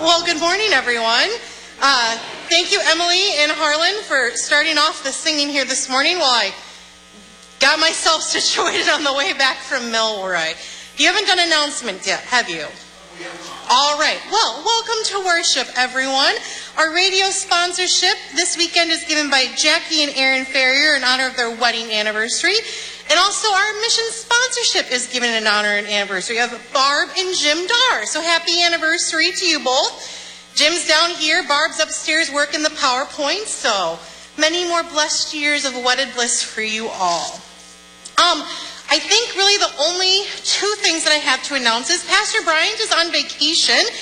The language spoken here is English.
Well, good morning, everyone. Thank you, Emily and Harlan, for starting off the singing here this morning while I got myself situated on the way back from Milroy. You haven't done an announcement yet, have you? All right. Well, welcome to worship, everyone. Our radio sponsorship this weekend is given by Jackie and Aaron Ferrier in honor of their wedding anniversary. And also our mission sponsorship is given in honor and anniversary of Barb and Jim Dar. So happy anniversary to you both. Jim's down here, Barb's upstairs working the PowerPoint. So many more blessed years of wedded bliss for you all. I think really the only two things that I have to announce is Pastor Bryant is on vacation.